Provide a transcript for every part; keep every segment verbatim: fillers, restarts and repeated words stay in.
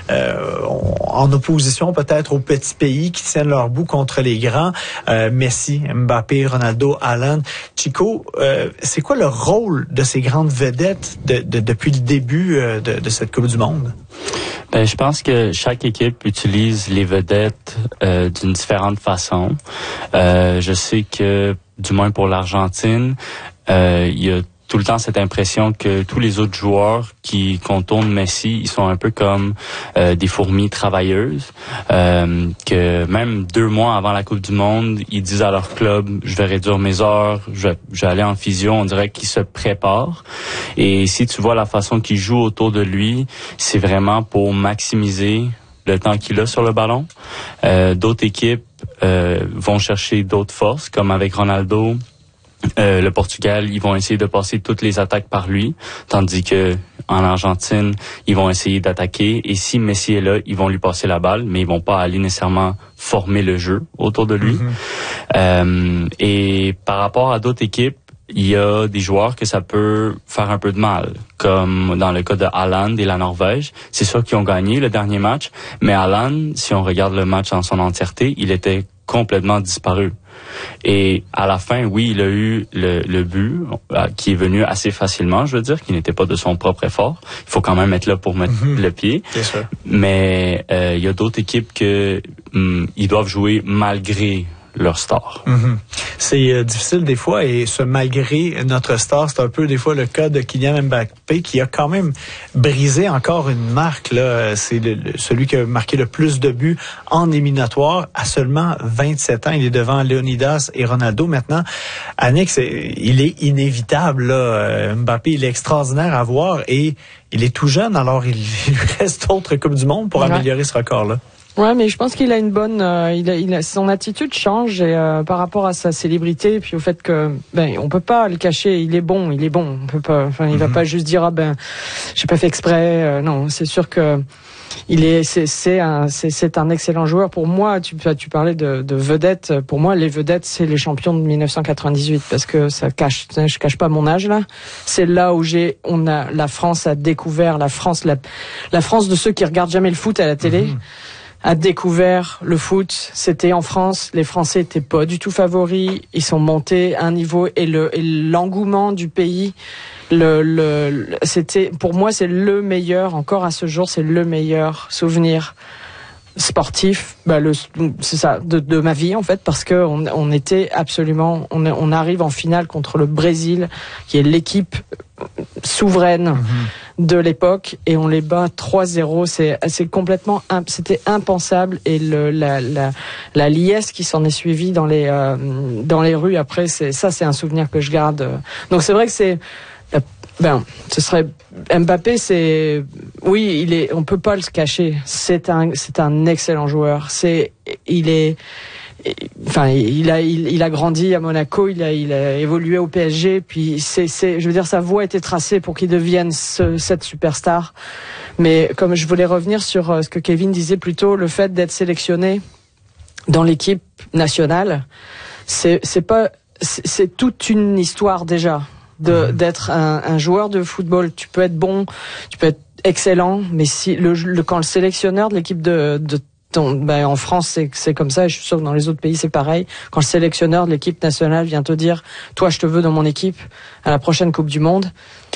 euh, en opposition peut-être aux petits pays qui tiennent leur bout contre les grands. Euh, Messi, Mbappé, Ronaldo, Haaland. Chico, euh, c'est quoi le rôle de ces grandes vedettes de, de, depuis le début euh, de, de cette Coupe du Monde? Ben, je pense que chaque équipe utilise les vedettes euh, d'une différente façon. Euh, je sais que, du moins pour l'Argentine, euh, il y a tout le temps cette impression que tous les autres joueurs qui contournent Messi, ils sont un peu comme euh, des fourmis travailleuses, euh, que même deux mois avant la Coupe du Monde, ils disent à leur club, je vais réduire mes heures, je vais, je vais aller en physio, on dirait qu'ils se préparent. Et si tu vois la façon qu'ils jouent autour de lui, c'est vraiment pour maximiser le temps qu'il a sur le ballon. Euh, d'autres équipes euh, vont chercher d'autres forces, comme avec Ronaldo. Euh, le Portugal, ils vont essayer de passer toutes les attaques par lui, tandis que en Argentine, ils vont essayer d'attaquer. Et si Messi est là, ils vont lui passer la balle, mais ils vont pas aller nécessairement former le jeu autour de lui. Mm-hmm. Euh, et par rapport à d'autres équipes, il y a des joueurs que ça peut faire un peu de mal, comme dans le cas de Haaland et la Norvège. C'est sûr qu'ils ont gagné le dernier match, mais Haaland, si on regarde le match en son entièreté, il était complètement disparu. Et à la fin, oui, il a eu le, le but euh, qui est venu assez facilement, je veux dire, qui n'était pas de son propre effort. Il faut quand même être là pour mettre mm-hmm. le pied. C'est sûr. Mais euh, il y a d'autres équipes que hum, ils doivent jouer malgré leur star. Mm-hmm. C'est euh, difficile des fois, et ce malgré notre star, c'est un peu des fois le cas de Kylian Mbappé, qui a quand même brisé encore une marque. Là, c'est le, le, celui qui a marqué le plus de buts en éliminatoire à seulement vingt-sept ans. Il est devant Leonidas et Ronaldo maintenant. Annick, c'est, il est inévitable. Là. Mbappé, il est extraordinaire à voir, et il est tout jeune, alors il, il reste d'autres Coupes du Monde pour ouais. améliorer ce record-là. Ouais, mais je pense qu'il a une bonne, euh, il a, il a, son attitude change, et euh, par rapport à sa célébrité, puis au fait que, ben, on peut pas le cacher, il est bon, il est bon, on peut pas, enfin, il mm-hmm. va pas juste dire ah ben, j'ai pas fait exprès, euh, non, c'est sûr que il est, c'est, c'est un, c'est, c'est un excellent joueur. Pour moi, tu, tu parlais de, de vedettes. Pour moi, les vedettes, c'est les champions de dix-neuf cent quatre-vingt-dix-huit, parce que ça cache, je cache pas mon âge là. C'est là où j'ai, on a, la France a découvert, la France, la, la France de ceux qui regardent jamais le foot à la télé. Mm-hmm. a découvert le foot. C'était en France. Les Français étaient pas du tout favoris. Ils sont montés à un niveau, et le, et l'engouement du pays, le, le, c'était, pour moi, c'est le meilleur, encore à ce jour, c'est le meilleur souvenir sportif, bah le, c'est ça, de, de ma vie en fait, parce que on, on était absolument, on, on arrive en finale contre le Brésil, qui est l'équipe souveraine mm-hmm. de l'époque, et on les bat trois zéro. C'est, c'est complètement, c'était impensable, et le, la, la, la liesse qui s'en est suivie dans les, euh, dans les rues après, c'est ça, c'est un souvenir que je garde. Donc c'est vrai que c'est, ben, ce serait Mbappé, c'est oui, il est, on peut pas le cacher. C'est un, c'est un excellent joueur. C'est, il est, enfin, il a, il, il a grandi à Monaco, il a, il a évolué au P S G. Puis c'est, c'est, je veux dire, sa voie a été tracée pour qu'il devienne ce, cette superstar. Mais comme je voulais revenir sur ce que Kevin disait plus tôt, le fait d'être sélectionné dans l'équipe nationale, c'est, c'est pas, c'est, c'est toute une histoire déjà. De, d'être un, un joueur de football, tu peux être bon, tu peux être excellent, mais si le, le quand le sélectionneur de l'équipe de, de ton, ben en France c'est c'est comme ça, et je suis sûr que dans les autres pays c'est pareil. Quand le sélectionneur de l'équipe nationale vient te dire, toi je te veux dans mon équipe à la prochaine Coupe du Monde,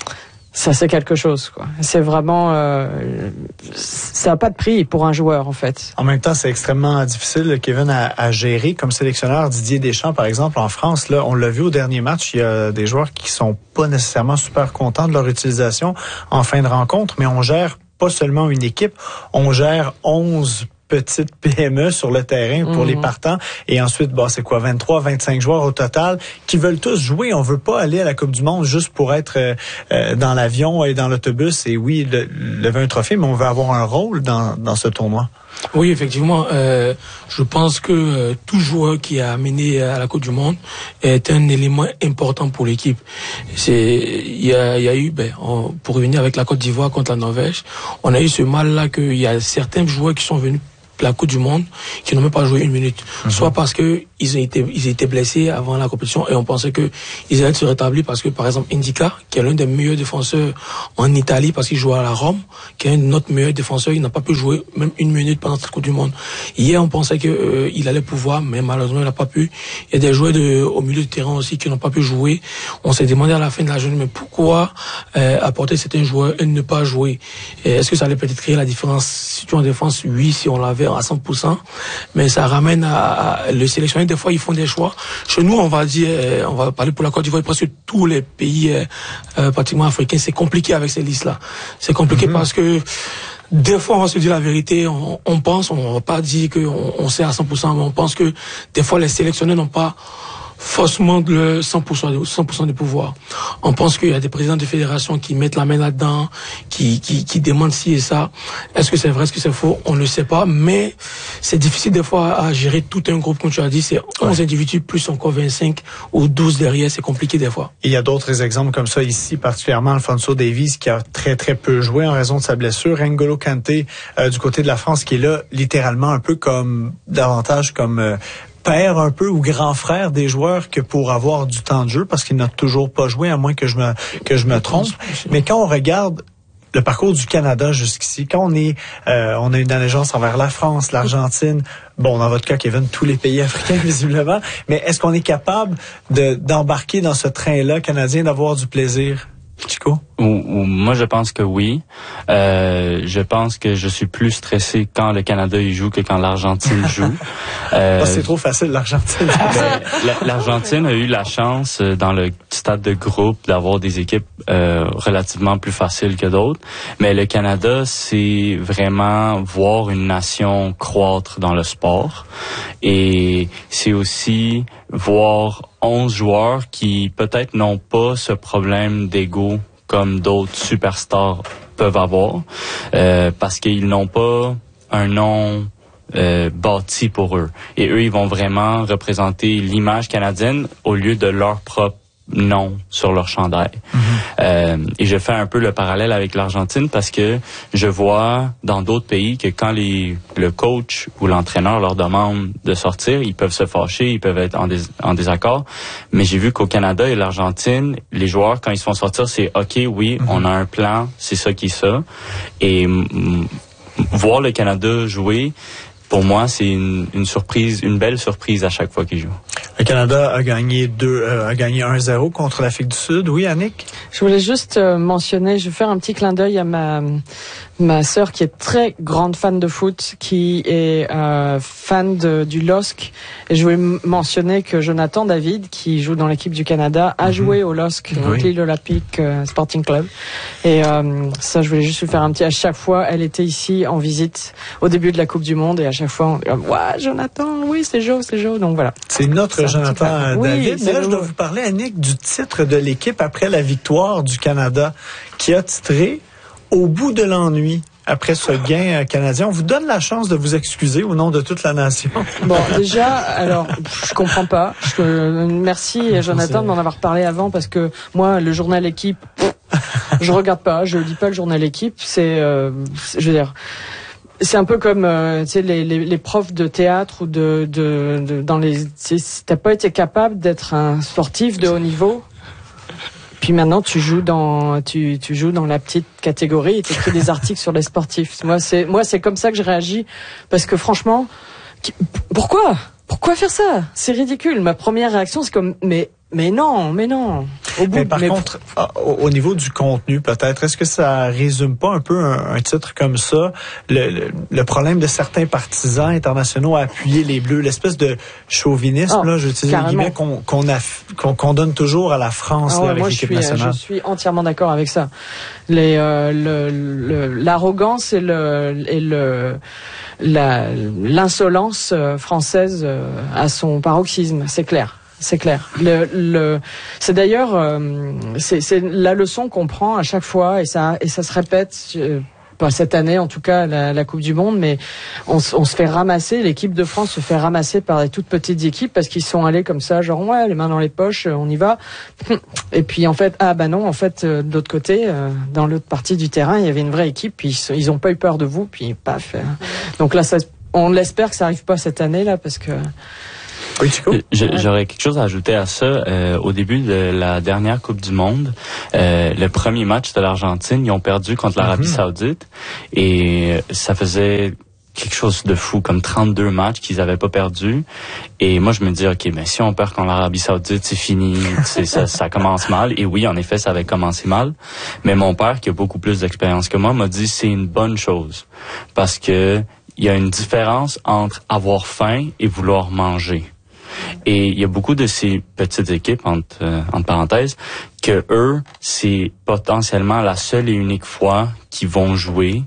ça c'est quelque chose, quoi. C'est vraiment, euh, ça n'a pas de prix pour un joueur en fait. En même temps, c'est extrêmement difficile, Kevin, à, à gérer comme sélectionneur. Didier Deschamps, par exemple, en France, là, on l'a vu au dernier match, il y a des joueurs qui sont pas nécessairement super contents de leur utilisation en fin de rencontre, mais on gère pas seulement une équipe, on gère onze petite P M E sur le terrain pour mmh. les partants. Et ensuite, bah, c'est quoi, vingt-trois, vingt-cinq joueurs au total qui veulent tous jouer. On veut pas aller à la Coupe du Monde juste pour être euh, dans l'avion et dans l'autobus et oui, le, lever un trophée, mais on veut avoir un rôle dans, dans ce tournoi. Oui, effectivement. Euh, je pense que euh, tout joueur qui a amené à la Coupe du Monde est un élément important pour l'équipe. C'est, il y a, il y a eu, ben, on, pour revenir avec la Côte d'Ivoire contre la Norvège, on a eu ce mal-là qu'il y a certains joueurs qui sont venus la Coupe du Monde qui n'ont même pas joué une minute. Mm-hmm. Soit parce que ils ont été, ils étaient blessés avant la compétition et on pensait que ils allaient se rétablir parce que, par exemple, Indica, qui est l'un des meilleurs défenseurs en Italie parce qu'il joue à la Rome, qui est un de notre meilleur défenseur, il n'a pas pu jouer même une minute pendant cette Coupe du Monde. Hier, on pensait que euh, il allait pouvoir, mais malheureusement, il n'a pas pu. Il y a des joueurs de, au milieu de terrain aussi qui n'ont pas pu jouer. On s'est demandé à la fin de la journée, mais pourquoi euh, apporter certains joueurs et ne pas jouer? Et est-ce que ça allait peut-être créer la différence? Si tu es en défense, oui, si on l'avait à cent pour cent, mais ça ramène à, à le sélectionner. Des fois, ils font des choix. Chez nous, on va dire, euh, on va parler pour la Côte d'Ivoire, presque tous les pays euh, euh, pratiquement africains, c'est compliqué avec ces listes-là. C'est compliqué mm-hmm. parce que des fois, on va se dire la vérité, on, on pense, on va pas dire qu'on on sait à cent pour cent, mais on pense que des fois, les sélectionneurs n'ont pas forcément le cent pour cent, cent pour cent du pouvoir. On pense qu'il y a des présidents de fédération qui mettent la main là-dedans, qui, qui, qui demandent ci et ça. Est-ce que c'est vrai, est-ce que c'est faux? On ne sait pas, mais c'est difficile des fois à gérer tout un groupe, comme tu as dit, c'est onze ouais. individus plus encore vingt-cinq ou douze derrière, c'est compliqué des fois. Et il y a d'autres exemples comme ça ici, particulièrement Alphonso Davies qui a très très peu joué en raison de sa blessure, N'Golo Kanté euh, du côté de la France qui est là littéralement un peu comme, davantage comme euh, père un peu ou grand frère des joueurs que pour avoir du temps de jeu parce qu'il n'a toujours pas joué, à moins que je me que je me trompe. Mais quand on regarde le parcours du Canada jusqu'ici, quand on est euh, on a une allégeance envers la France, l'Argentine, bon dans votre cas Kevin, tous les pays africains visiblement, mais est-ce qu'on est capable de d'embarquer dans ce train-là canadien, d'avoir du plaisir? Chico? Ou, ou, moi, je pense que oui. Euh, je pense que je suis plus stressé quand le Canada y joue que quand l'Argentine joue. Euh, oh, c'est trop facile, l'Argentine. Ben, L'Argentine a eu la chance, dans le stade de groupe, d'avoir des équipes euh, relativement plus faciles que d'autres. Mais le Canada, c'est vraiment voir une nation croître dans le sport. Et c'est aussi voir onze joueurs qui peut-être n'ont pas ce problème d'ego comme d'autres superstars peuvent avoir, euh, parce qu'ils n'ont pas un nom euh, bâti pour eux. Et eux, ils vont vraiment représenter l'image canadienne au lieu de leur propre nom sur leur chandail. Mm-hmm. Euh, et je fais un peu le parallèle avec l'Argentine parce que je vois dans d'autres pays que quand les, le coach ou l'entraîneur leur demande de sortir, ils peuvent se fâcher, ils peuvent être en, dés, en désaccord. Mais j'ai vu qu'au Canada et l'Argentine, les joueurs, quand ils se font sortir, c'est « OK, oui, mm-hmm. on a un plan, c'est ça qui est ça. » Et m- voir le Canada jouer, pour moi, c'est une, une surprise, une belle surprise à chaque fois qu'il joue. Le Canada a gagné deux, euh, a gagné un zéro contre l'Afrique du Sud. Oui, Annick? Je voulais juste euh, mentionner, je vais faire un petit clin d'œil à ma ma sœur qui est très grande fan de foot, qui est euh, fan de, du L O S C. Et je voulais m- mentionner que Jonathan David, qui joue dans l'équipe du Canada, a mm-hmm. joué au L O S C, donc oui. l'île olympique euh, Sporting Club. Et euh, ça, je voulais juste lui faire un petit. À chaque fois, elle était ici en visite au début de la Coupe du Monde, et à chaque fois, on dit « Ouais, Jonathan, oui, c'est Joe, c'est Joe. » Donc voilà. C'est notre Jonathan David. Oui, mais là, je dois vous parler, Annick, du titre de l'équipe après la victoire du Canada, qui a titré « Au bout de l'ennui ». Après ce gain canadien, on vous donne la chance de vous excuser au nom de toute la nation. Bon, déjà, alors, je comprends pas. Je, merci, Jonathan, de m'en avoir parlé avant, parce que moi, le journal Équipe, je regarde pas, je lis pas le journal Équipe. C'est, euh, je veux dire, c'est un peu comme, euh, tu sais, les, les, les profs de théâtre ou de, de, de dans les, t'as pas été capable d'être un sportif de haut niveau. Puis maintenant, tu joues dans, tu, tu joues dans la petite catégorie et tu écris des articles sur les sportifs. Moi, c'est, moi, c'est comme ça que je réagis. Parce que franchement, qui, pourquoi? Pourquoi faire ça? C'est ridicule. Ma première réaction, c'est comme, mais, mais non, mais non. Au bout, mais par mais... contre, au, au niveau du contenu, peut-être, est-ce que ça résume pas un peu un, un titre comme ça, le, le, le problème de certains partisans internationaux à appuyer les Bleus, l'espèce de chauvinisme, oh, là, j'utilise les guillemets, qu'on, qu'on, a, qu'on, qu'on donne toujours à la France, ah ouais, là, avec moi, l'équipe je suis, nationale? Je suis entièrement d'accord avec ça. Les, euh, le, le, l'arrogance et le, et le, la, l'insolence française à son paroxysme, c'est clair. C'est clair. Le, le, c'est d'ailleurs, euh, c'est, c'est la leçon qu'on prend à chaque fois, et ça, et ça se répète. Euh, pas cette année, en tout cas, la, la Coupe du Monde, mais on, on se fait ramasser. L'équipe de France se fait ramasser par des toutes petites équipes parce qu'ils sont allés comme ça, genre ouais, les mains dans les poches, on y va. Et puis en fait, ah bah non, en fait, euh, de l'autre côté, euh, dans l'autre partie du terrain, il y avait une vraie équipe. Puis ils, ils ont pas eu peur de vous, puis paf. Euh. Donc là, ça on l'espère que ça arrive pas cette année là parce que. Oui, Chico? J'aurais quelque chose à ajouter à ça. Euh, au début de la dernière Coupe du Monde, euh, le premier match de l'Argentine, ils ont perdu contre l'Arabie mm-hmm. Saoudite et ça faisait quelque chose de fou, comme trente-deux matchs qu'ils avaient pas perdu. Et moi, je me dis, OK, ben si on perd contre l'Arabie Saoudite, c'est fini, c'est, ça, ça commence mal. Et oui, en effet, ça avait commencé mal. Mais mon père, qui a beaucoup plus d'expérience que moi, m'a dit, c'est une bonne chose. Parce que il y a une différence entre avoir faim et vouloir manger. Et il y a beaucoup de ces petites équipes, entre, euh, entre parenthèses, que eux, c'est potentiellement la seule et unique fois qu'ils vont jouer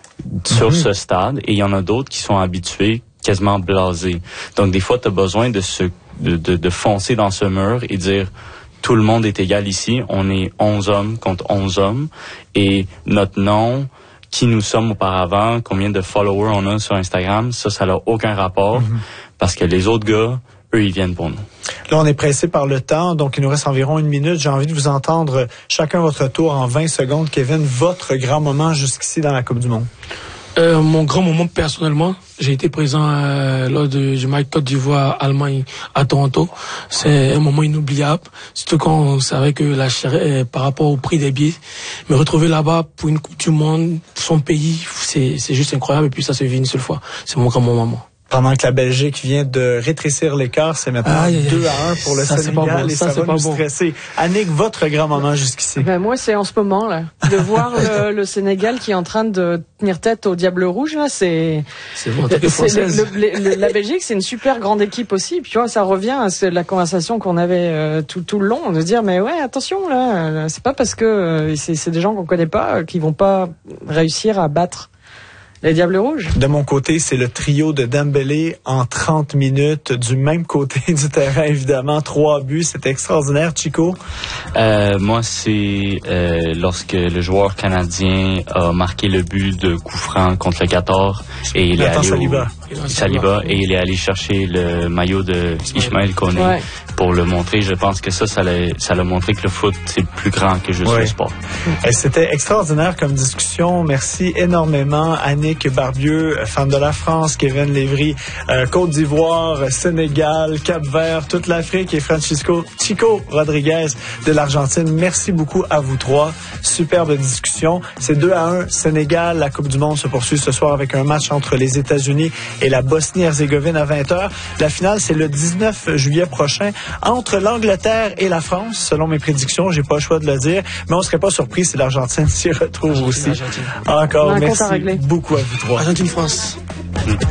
sur mm-hmm. ce stade. Et il y en a d'autres qui sont habitués, quasiment blasés. Donc, des fois, tu as besoin de, se, de, de, de foncer dans ce mur et dire, tout le monde est égal ici. On est onze hommes contre onze hommes. Et notre nom, qui nous sommes auparavant, combien de followers on a sur Instagram, ça, ça n'a aucun rapport. Mm-hmm. Parce que les autres gars, eux, ils viennent pour nous. Là, on est pressé par le temps, donc il nous reste environ une minute. J'ai envie de vous entendre chacun votre tour en vingt secondes. Kevin, votre grand moment jusqu'ici dans la Coupe du Monde. Euh, mon grand moment personnellement, j'ai été présent euh, lors de, du match Côte d'Ivoire-Allemagne à Toronto. C'est un moment inoubliable, surtout quand on savait que la chair, euh, par rapport au prix des billets, me retrouver là-bas pour une Coupe du Monde, pour son pays, c'est, c'est juste incroyable. Et puis ça se vit une seule fois. C'est mon grand moment. Pendant que la Belgique vient de rétrécir l'écart, c'est maintenant ah, deux à un pour le ça, Sénégal bon. et ça, ça va nous bon. stresser. Annick, votre grand moment jusqu'ici? Ben moi, c'est en ce moment là, de voir le, le Sénégal qui est en train de tenir tête au Diable Rouge là, c'est. C'est bon, c'est le, le, le, la Belgique, c'est une super grande équipe aussi. Puis tu vois, ça revient à la conversation qu'on avait euh, tout tout le long, de dire mais ouais, attention là, c'est pas parce que euh, c'est, c'est des gens qu'on connaît pas euh, qui vont pas réussir à battre les Diables Rouges. De mon côté, c'est le trio de Dembélé en trente minutes, du même côté du terrain, évidemment. Trois buts, c'est extraordinaire. Chico? Euh, moi, c'est euh, lorsque le joueur canadien a marqué le but de coup franc contre le Qatar et il est allé Saliba. Au, Saliba et il est allé chercher le maillot de Ismaël Koné ouais. pour le montrer. Je pense que ça, ça l'a, ça l'a montré que le foot, c'est plus grand que juste ouais. le sport. Et c'était extraordinaire comme discussion. Merci énormément, Annick Barbieux, fan de la France, Kevin Lévry, euh, Côte d'Ivoire, Sénégal, Cap-Vert, toute l'Afrique et Francisco Chico Rodriguez de l'Argentine. Merci beaucoup à vous trois. Superbe discussion. C'est deux à un Sénégal. La Coupe du Monde se poursuit ce soir avec un match entre les États-Unis et la Bosnie-Herzégovine à vingt heures. La finale, c'est le dix-neuf juillet prochain entre l'Angleterre et la France. Selon mes prédictions, j'ai pas le choix de le dire, mais on serait pas surpris si l'Argentine s'y retrouve aussi. Encore, merci beaucoup à vous trois. Argentine-France.